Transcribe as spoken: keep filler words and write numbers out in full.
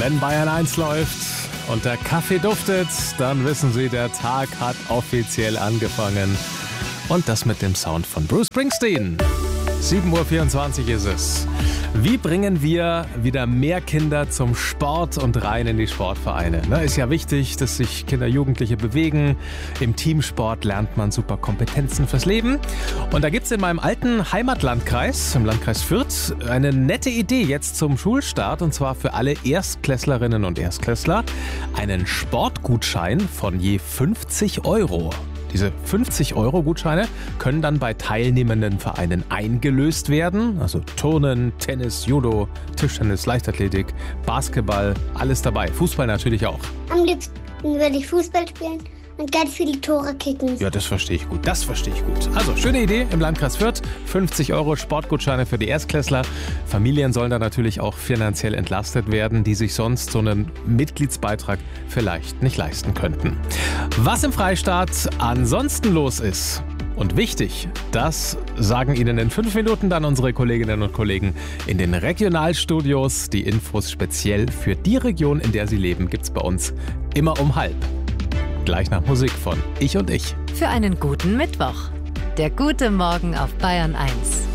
Wenn Bayern eins läuft und der Kaffee duftet, dann wissen Sie, der Tag hat offiziell angefangen. Und das mit dem Sound von Bruce Springsteen. sieben Uhr vierundzwanzig ist es. Wie bringen wir wieder mehr Kinder zum Sport und rein in die Sportvereine? Na, ist ja wichtig, dass sich Kinder, Jugendliche bewegen. Im Teamsport lernt man super Kompetenzen fürs Leben. Und da gibt es in meinem alten Heimatlandkreis, im Landkreis Fürth, eine nette Idee jetzt zum Schulstart. Und zwar für alle Erstklässlerinnen und Erstklässler einen Sportgutschein von je fünfzig Euro. Diese fünfzig Euro Gutscheine können dann bei teilnehmenden Vereinen eingelöst werden. Also Turnen, Tennis, Judo, Tischtennis, Leichtathletik, Basketball, alles dabei. Fußball natürlich auch. Am liebsten würde ich Fußball spielen und ganz viele Tore kicken. Ja, das verstehe ich gut. Das verstehe ich gut. Also, schöne Idee im Landkreis Fürth. fünfzig Euro Sportgutscheine für die Erstklässler. Familien sollen da natürlich auch finanziell entlastet werden, die sich sonst so einen Mitgliedsbeitrag vielleicht nicht leisten könnten. Was im Freistaat ansonsten los ist und wichtig, das sagen Ihnen in fünf Minuten dann unsere Kolleginnen und Kollegen in den Regionalstudios. Die Infos speziell für die Region, in der Sie leben, gibt's bei uns immer um halb. Gleich nach Musik von Ich und Ich. Für einen guten Mittwoch. Der gute Morgen auf Bayern eins.